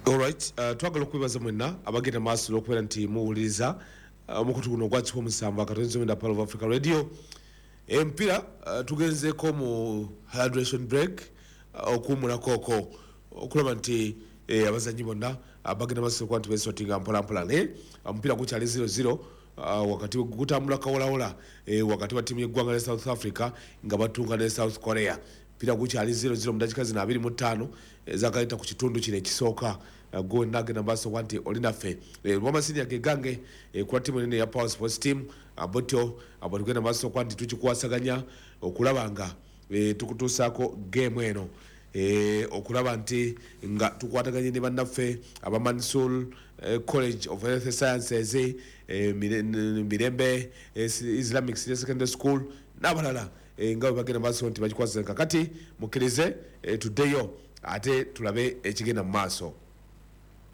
Alright, twagala okwebaza mwenna abagenda maaso n'okubeera nti muwuliriza omukutu guno ogwa 17 akatonzi wenda Pearl of Africa Radio. Empira tugenzeeko mu hydration break okuwummulako okulaba nti abazanyi bonna bagenda maaso okuba nti beesotinga mpolampola naye omupiira gukyali 0-0 wakati gutambula kawolawola wakati wa ttiimu y'eggwanga ne South Africa nga batunga ne South Korea. Pira gukyali 0-0 mu dakika zino 25 ezagaita ku kitundu kino ekisooka gwe nagenda maaso nti oli naffe lwamasiniya gegange kuba ttiimu ennene ya Power Sports Team botyo abo tugenda maaso okuba nti tukikwasaganya okulaba nga tukutuusaako game eno okulaba nti nga tukwataganye ne bannaffe aba Mansour College of Health Sciences Mirembe Islamic Senior Secondary School n'abalala nga bagenda maaso nti bakikwasaganya kakati mukkirize tuddeyo ate tulabe ekigenda mu maaso.